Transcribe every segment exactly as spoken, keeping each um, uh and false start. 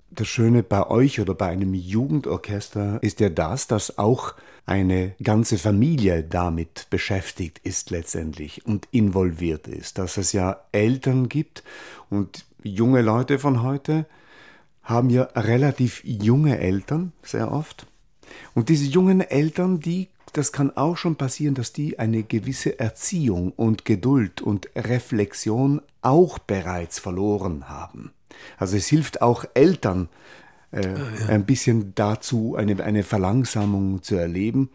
Das Schöne bei euch oder bei einem Jugendorchester ist ja das, dass auch eine ganze Familie damit beschäftigt ist letztendlich und involviert ist. Dass es ja Eltern gibt und junge Leute von heute haben ja relativ junge Eltern sehr oft. Und diese jungen Eltern, die, das kann auch schon passieren, dass die eine gewisse Erziehung und Geduld und Reflexion auch bereits verloren haben. Also es hilft auch Eltern äh, ah, ja. ein bisschen dazu, eine, eine Verlangsamung zu erleben.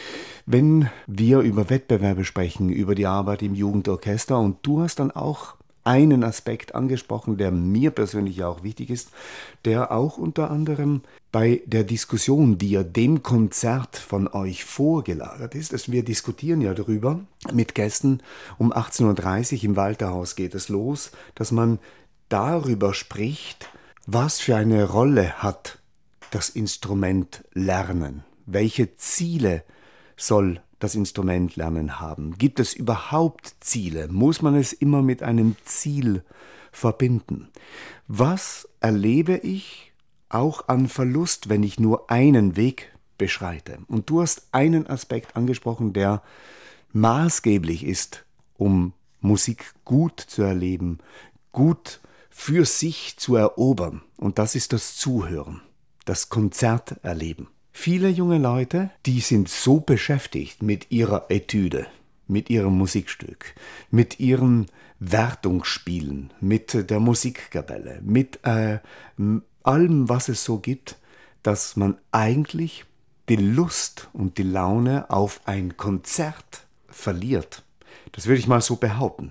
Wenn wir über Wettbewerbe sprechen, über die Arbeit im Jugendorchester, und du hast dann auch einen Aspekt angesprochen, der mir persönlich auch wichtig ist, der auch unter anderem bei der Diskussion, die ja dem Konzert von euch vorgelagert ist, dass wir diskutieren ja darüber mit Gästen, um achtzehn Uhr dreißig im Walterhaus geht es los, dass man darüber spricht, was für eine Rolle hat das Instrument Lernen, welche Ziele soll das Instrument Lernen haben. Gibt es überhaupt Ziele? Muss man es immer mit einem Ziel verbinden? Was erlebe ich auch an Verlust, wenn ich nur einen Weg beschreite? Und du hast einen Aspekt angesprochen, der maßgeblich ist, um Musik gut zu erleben, gut für sich zu erobern. Und das ist das Zuhören, das Konzerterleben. Viele junge Leute, die sind so beschäftigt mit ihrer Etüde, mit ihrem Musikstück, mit ihren Wertungsspielen, mit der Musikkapelle, mit äh, allem, was es so gibt, dass man eigentlich die Lust und die Laune auf ein Konzert verliert. Das würde ich mal so behaupten.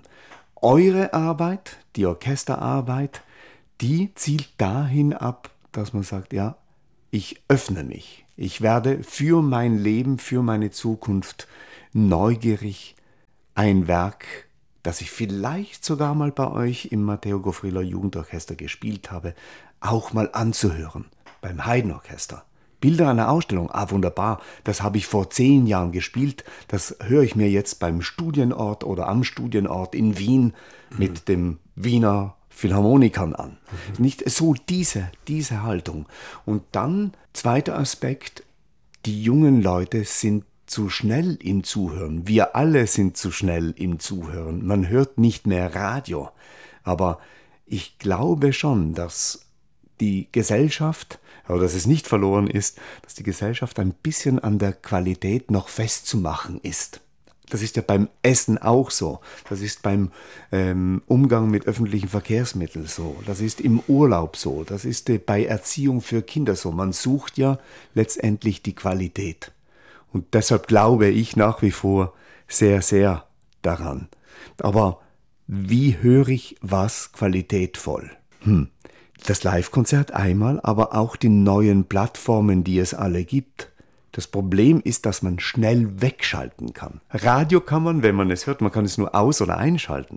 Eure Arbeit, die Orchesterarbeit, die zielt dahin ab, dass man sagt, ja, ich öffne mich. Ich werde für mein Leben, für meine Zukunft neugierig, ein Werk, das ich vielleicht sogar mal bei euch im Matteo Gofrilo Jugendorchester gespielt habe, auch mal anzuhören, beim Haydn-Orchester. Bilder einer Ausstellung, ah wunderbar, das habe ich vor zehn Jahren gespielt, das höre ich mir jetzt beim Studienort oder am Studienort in Wien mhm. mit dem Wiener Philharmonikern an. Mhm. Nicht so diese, diese Haltung. Und dann, zweiter Aspekt, die jungen Leute sind zu schnell im Zuhören. Wir alle sind zu schnell im Zuhören. Man hört nicht mehr Radio. Aber ich glaube schon, dass die Gesellschaft, oder dass es nicht verloren ist, dass die Gesellschaft ein bisschen an der Qualität noch festzumachen ist. Das ist ja beim Essen auch so. Das ist beim ähm, Umgang mit öffentlichen Verkehrsmitteln so. Das ist im Urlaub so. Das ist äh, bei Erziehung für Kinder so. Man sucht ja letztendlich die Qualität. Und deshalb glaube ich nach wie vor sehr, sehr daran. Aber wie höre ich was qualitätvoll? Hm. Das Live-Konzert einmal, aber auch die neuen Plattformen, die es alle gibt. Das Problem ist, dass man schnell wegschalten kann. Radio kann man, wenn man es hört, man kann es nur aus- oder einschalten.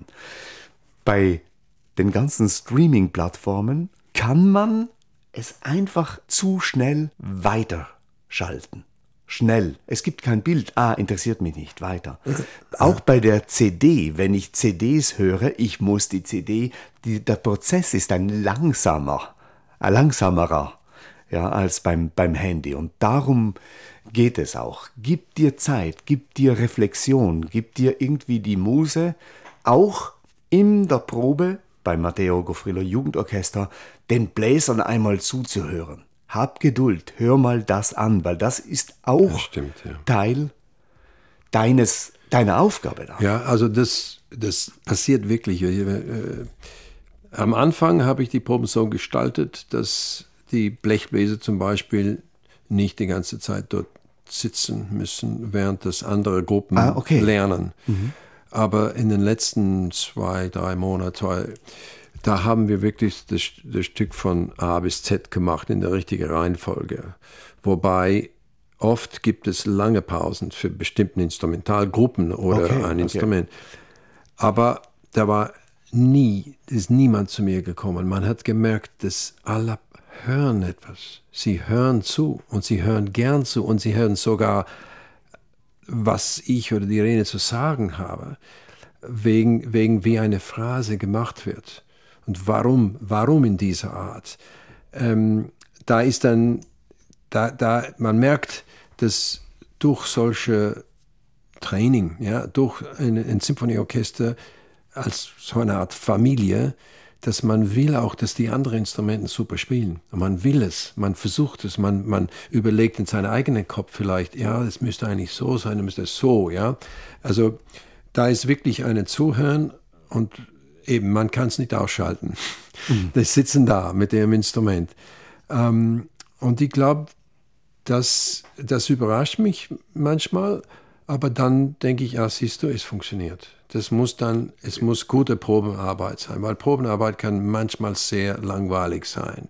Bei den ganzen Streaming-Plattformen kann man es einfach zu schnell weiterschalten. Schnell. Es gibt kein Bild. Ah, interessiert mich nicht. Weiter. Auch bei der C D, wenn ich C Ds höre, ich muss die C D, die, der Prozess ist ein langsamer, ein langsamerer. Ja, als beim, beim Handy. Und darum geht es auch. Gib dir Zeit, gib dir Reflexion, gib dir irgendwie die Muse, auch in der Probe beim Matteo Gofrilo Jugendorchester, den Bläsern einmal zuzuhören. Hab Geduld, hör mal das an, weil das ist auch das stimmt, ja. Teil deines, deiner Aufgabe da. Ja, also das, das passiert wirklich. Äh, am Anfang habe ich die Proben so gestaltet, dass die Blechbläser zum Beispiel nicht die ganze Zeit dort sitzen müssen, während das andere Gruppen ah, okay. lernen. Mhm. Aber in den letzten zwei, drei Monaten, da haben wir wirklich das, das Stück von A bis Z gemacht in der richtigen Reihenfolge. Wobei oft gibt es lange Pausen für bestimmte Instrumentalgruppen oder okay, ein okay. Instrument. Aber da war nie, ist niemand zu mir gekommen. Man hat gemerkt, dass alle hören etwas. Sie hören zu und sie hören gern zu und sie hören sogar, was ich oder die Irene zu sagen habe, wegen, wegen wie eine Phrase gemacht wird und warum, warum in dieser Art. ähm, da ist dann, da, da, man merkt, dass durch solche Training, ja, durch ein, ein Symphonieorchester als so eine Art Familie, dass man will auch, dass die anderen Instrumente super spielen. Und man will es, man versucht es, man, man überlegt in seinem eigenen Kopf vielleicht, ja, das müsste eigentlich so sein, dann müsste es so, ja. Also da ist wirklich ein Zuhören und eben, man kann es nicht ausschalten. Mhm. Die sitzen da mit ihrem Instrument. Ähm, und ich glaube, das, das überrascht mich manchmal, aber dann denke ich, ja, siehst du, es funktioniert. Das muss dann, es muss gute Probenarbeit sein, weil Probenarbeit kann manchmal sehr langweilig sein.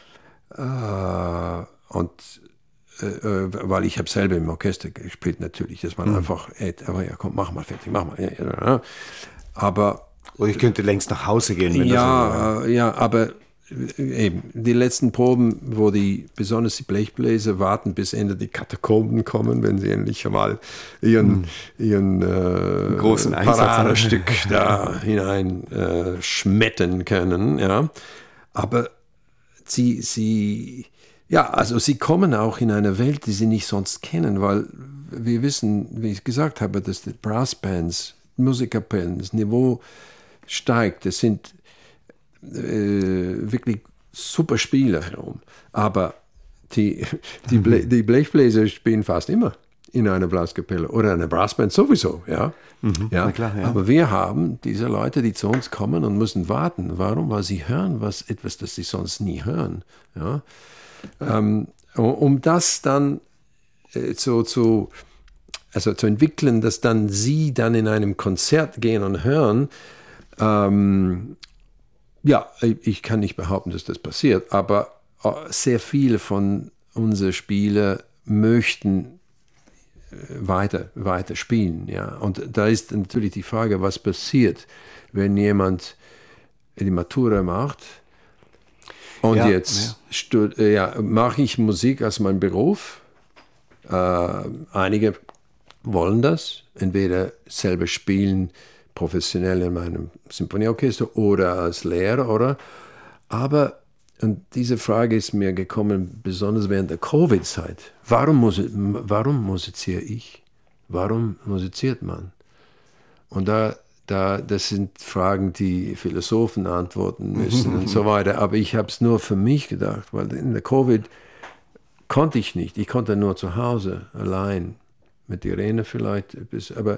Äh, und äh, weil ich habe selber im Orchester gespielt natürlich, dass man mhm. einfach, ey, aber ja, komm, mach mal fertig, mach mal. Ja, ja. Aber oder ich könnte längst nach Hause gehen. Wenn ja, das so, äh, ja, aber eben, die letzten Proben, wo die, besonders die Blechbläser warten, bis Ende die Katakomben kommen, wenn sie endlich einmal ihren, mm. ihren äh, großen Paradestück da hinein äh, schmettern können, ja. Aber sie, sie, ja, also sie kommen auch in eine Welt, die sie nicht sonst kennen, weil wir wissen, wie ich gesagt habe, dass die Brassbands, Musikkapellen, das Niveau steigt, das sind Äh, wirklich super Spieler herum. Aber die, die, Ble- die Blechbläser spielen fast immer in einer Blaskapelle oder einer Brassband sowieso. Ja? Mhm, ja? Klar, ja. Aber wir haben diese Leute, die zu uns kommen und müssen warten. Warum? Weil sie hören was, etwas, das sie sonst nie hören. Ja? Ähm, um das dann äh, so zu, also zu entwickeln, dass dann sie dann in einem Konzert gehen und hören, ähm, ja, ich kann nicht behaupten, dass das passiert, aber sehr viele von unseren Spielern möchten weiter, weiter spielen. Ja. Und da ist natürlich die Frage, was passiert, wenn jemand die Matura macht und ja, jetzt ja. Stud- ja, mache ich Musik als mein Beruf. Äh, einige wollen das, entweder selber spielen, professionell in meinem Symphonieorchester oder als Lehrer, oder? Aber, und diese Frage ist mir gekommen, besonders während der Covid-Zeit. Warum, musi- warum musiziere ich? Warum musiziert man? Und da, da, das sind Fragen, die Philosophen antworten müssen und so weiter. Aber ich habe es nur für mich gedacht, weil in der Covid konnte ich nicht. Ich konnte nur zu Hause, allein, mit Irene vielleicht, aber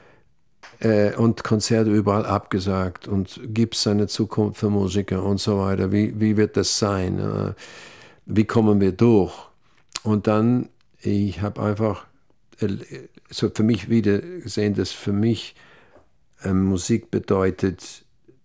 und Konzerte überall abgesagt und gibt es eine Zukunft für Musiker und so weiter. Wie, wie wird das sein? Wie kommen wir durch? Und dann, ich habe einfach so für mich wieder gesehen, dass für mich äh, Musik bedeutet,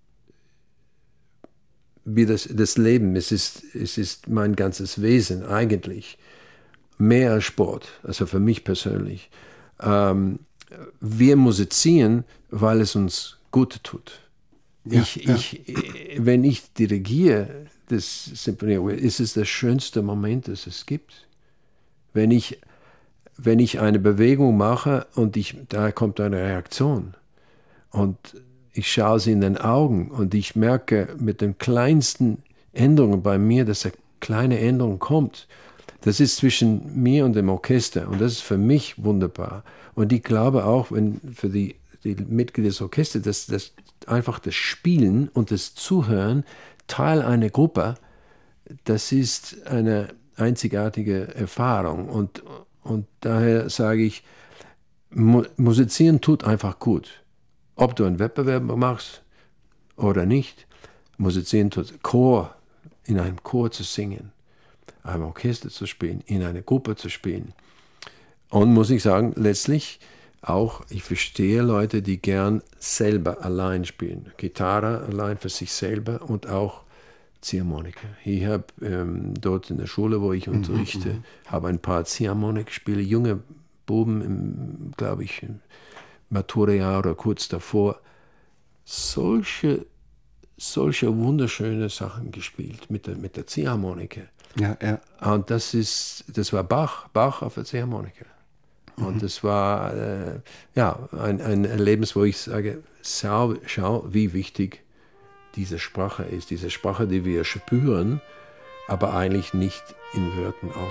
wie das, das Leben. Es ist, es ist mein ganzes Wesen eigentlich. Mehr als Sport, also für mich persönlich. Ähm, Wir musizieren, weil es uns gut tut. Ja, ich, ja. Ich, wenn ich dirigiere das Symphonieorchester, ist es der schönste Moment, das es gibt. Wenn ich, wenn ich eine Bewegung mache und ich, da kommt eine Reaktion und ich schaue sie in den Augen und ich merke mit den kleinsten Änderungen bei mir, dass eine kleine Änderung kommt. Das ist zwischen mir und dem Orchester und das ist für mich wunderbar. Und ich glaube auch, wenn für die, die Mitglieder des Orchesters, dass das einfach das Spielen und das Zuhören Teil einer Gruppe, das ist eine einzigartige Erfahrung. Und, und daher sage ich, mu- musizieren tut einfach gut. Ob du einen Wettbewerb machst oder nicht, musizieren tut. Chor, in einem Chor zu singen, einem Orchester zu spielen, in einer Gruppe zu spielen. Und muss ich sagen, letztlich auch, ich verstehe Leute, die gern selber allein spielen. Gitarre allein für sich selber und auch Ziehharmonika. Ich habe ähm, dort in der Schule, wo ich unterrichte, mhm, habe ein paar Ziehharmonikspiele, junge Buben, glaube ich, im Maturajahr oder kurz davor, solche, solche wunderschöne Sachen gespielt mit der, mit der Ziehharmonika. Ja, ja. Und das ist, das war Bach, Bach auf der Ziehharmonika. Und mhm. das war äh, ja, ein, ein Erlebnis, wo ich sage, schau, schau, wie wichtig diese Sprache ist. Diese Sprache, die wir spüren, aber eigentlich nicht in Wörtern aus.